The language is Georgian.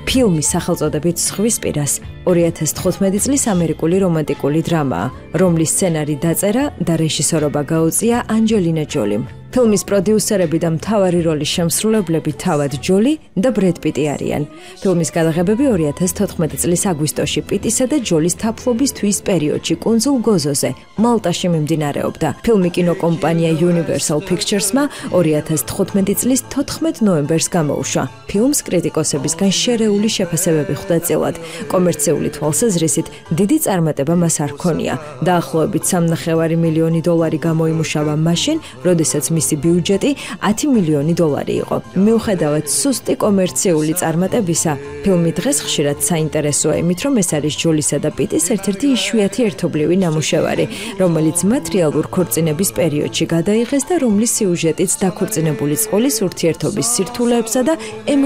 ფილმის სახელწოდებით ზღვის პირას 2015 წლის ამერიკული რომანტიკული დრამაა, რომლის სცენარი დაწერა და რეჟისორობა გაუწია ანჯელინა ჯოლიმ. ფილმის პროდიუსერები და მთავარი როლის შემსრულებლები თავად ჯოლი და ბრედ პიტი არიან. ფილმის გადაღებები 2014 წლის აგვისტოში პიტისა და ჯოლის თაფლობის თვის პერიოდში კუნძულ გოზოზე, მალტაში მიმდინარეობდა. ფილმი კინოკომპანია Universal Pictures-მა 2015 წლის 14 ნოემბერს გამოუშვა. ფილმს კრიტიკოსებისგან შერეული შეფასებები ხვდა წილად. კომერციული თვალსაზრისით დიდი წარმატება მას არ ჰქონია. დაახლოებით $3.5 მილიონი გამოიმუშავა მაშინ, როდესაც მისი ბიუჯეტი $10 მილიონი იყო. მიუხედავად სუსტი კომერციული წარმატებისა, ფილმი დღეს ხშირად საინტერესოა იმით, რომ ეს არის ჯოლისა და პიტის ერთ-ერთი იშვიათი ერთობლივი ნამუშევარი, რომელიც მათ რეალურ ქორწინების პერიოდში გადაიღეს და რომლის სიუჟეტიც დაქორწინებული წყვილის ურთიერთობის სირთულეებსა და